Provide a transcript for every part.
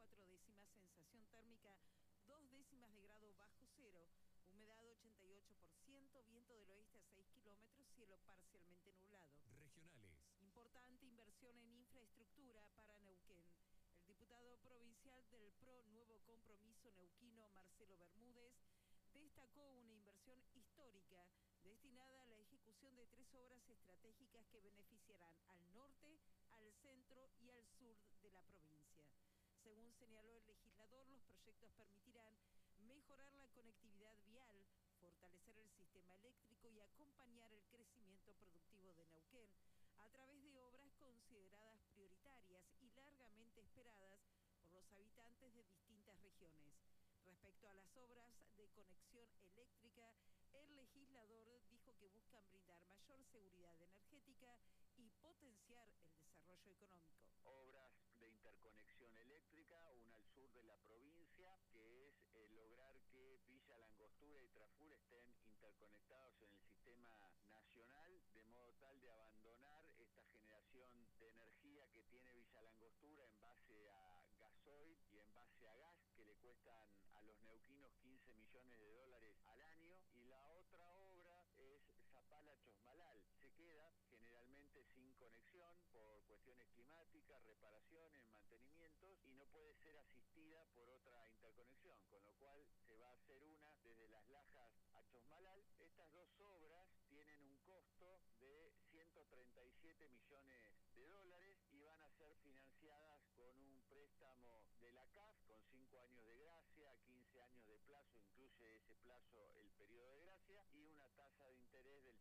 4 décimas, sensación térmica 2 décimas de grado bajo cero, humedad 88%, viento del oeste a 6 kilómetros, cielo parcialmente nublado. Regionales. Importante inversión en infraestructura para Neuquén. El diputado provincial del PRO Nuevo Compromiso neuquino, Marcelo Bermúdez, destacó una inversión histórica destinada a la ejecución de 3 obras estratégicas que beneficiarán al norte, al centro y al sur de la provincia. Según señaló el legislador, los proyectos permitirán mejorar la conectividad vial, fortalecer el sistema eléctrico y acompañar el crecimiento productivo de Neuquén a través de obras consideradas prioritarias y largamente esperadas por los habitantes de distintas regiones. Respecto a las obras de conexión eléctrica, el legislador dijo que buscan brindar mayor seguridad energética y potenciar el desarrollo económico. Obras de interconexión eléctrica, una al sur de la provincia, que es lograr que Villa Langostura y Traful estén interconectados en el sistema nacional, de modo tal de abandonar esta generación de energía que tiene Villa Langostura en base a gasoil y en base a gas, que le cuestan a los neuquinos 15 millones de dólares al año. Y la otra obra es Zapala-Chosmalal. Se queda generalmente sin conexión por cuestiones climáticas, reparaciones, mantenimientos, y no puede ser asistida por otra interconexión, con lo cual se va a hacer una desde Las Lajas a Chosmalal. Estas dos obras tienen un costo de 137 millones de dólares y van a ser financiadas con un préstamo de la CAF con 5 años de gracia, 15 años de plazo, incluye ese plazo el periodo de gracia, y una tasa de interés del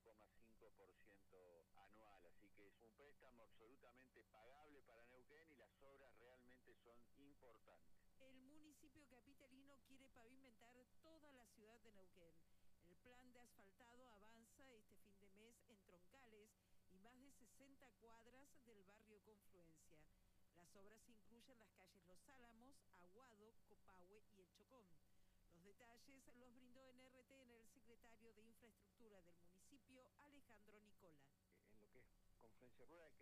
5,5% anual. Así que es un préstamo absolutamente pagable para Neuquén y las obras realmente son importantes. El municipio capitalino quiere pavimentar toda la ciudad de Neuquén. El plan de asfaltado avanza este fin de mes en troncales y más de 60 cuadras del barrio Confluencia. Las obras incluyen las calles Los Álamos, Aguado, Copahue y El Chocón. Los detalles los brindó en RTN el secretario de Infraestructura del municipio, Alejandro Nicola. En lo que es Confluencia Rural,